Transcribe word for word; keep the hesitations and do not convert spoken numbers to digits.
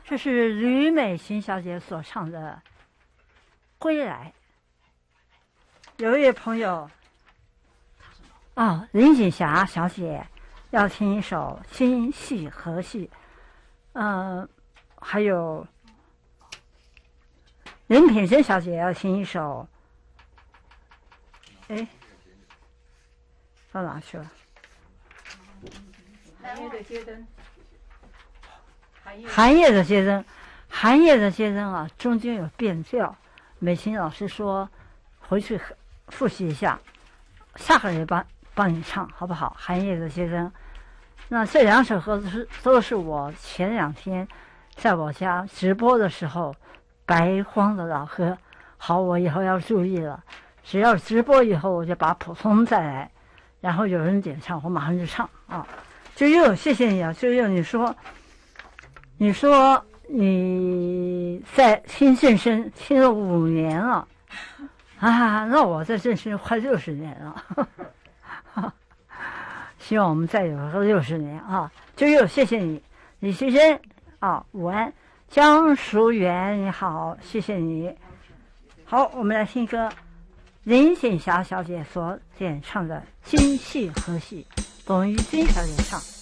这是吕美琴小姐所唱的《归来》。有一位朋友啊，林锦霞小姐要听一首《心系和系》，嗯、呃，还有任品珍小姐要听一首，哎，到哪去了？ 寒夜的街灯。 寒夜的街灯，寒夜的街灯啊，中间有变调。美琴老师说，回去复习一下，下个月帮帮你唱好不好？寒夜的街灯。那这两首歌都是都是我前两天在我家直播的时候白荒的老歌。好，我以后要注意了，只要直播以后我就把普通再来，然后有人点唱，我马上就唱啊。就又谢谢你啊，就又你说。你说你在听正声听了五年了，啊，那我在正声快六十年了，希望我们再有个六十年啊！就又谢谢你，李学珍啊，午安，江淑媛你好，谢谢你。好，我们来听歌，林锦霞小姐所演唱的《心系和系》，董玉君小姐唱。